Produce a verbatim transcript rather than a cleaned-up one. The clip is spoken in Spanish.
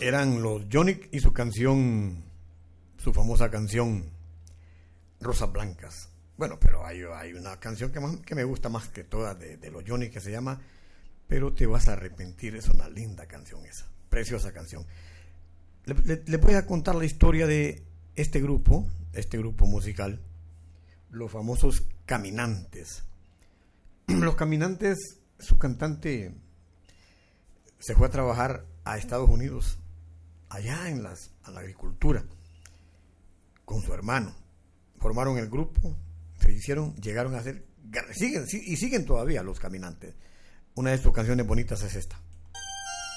eran los Yonick y su canción, su famosa canción Rosas Blancas. Bueno, pero hay, hay una canción que, más, que me gusta más que todas de, de los Yonick, que se llama Pero te vas a arrepentir. Es una linda canción esa, preciosa canción. Le, le, le voy a contar la historia de este grupo, este grupo musical, los famosos Caminantes. Los Caminantes, su cantante se fue a trabajar a Estados Unidos, allá en, las, en la agricultura, con su hermano. Formaron el grupo, se hicieron, llegaron a ser, siguen, y siguen todavía los Caminantes. Una de sus canciones bonitas es esta.